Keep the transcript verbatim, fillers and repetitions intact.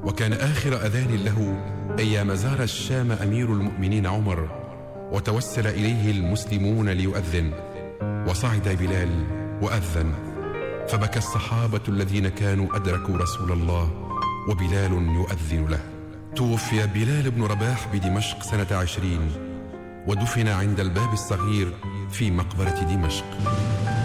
وكان آخر أذان له أيام زار الشام أمير المؤمنين عمر، وتوسل إليه المسلمون ليؤذن، وصعد بلال وأذن، فبكى الصحابة الذين كانوا أدركوا رسول الله وبلال يؤذن له. توفي بلال بن رباح بدمشق سنة عشرين، ودفن عند الباب الصغير في مقبرة دمشق.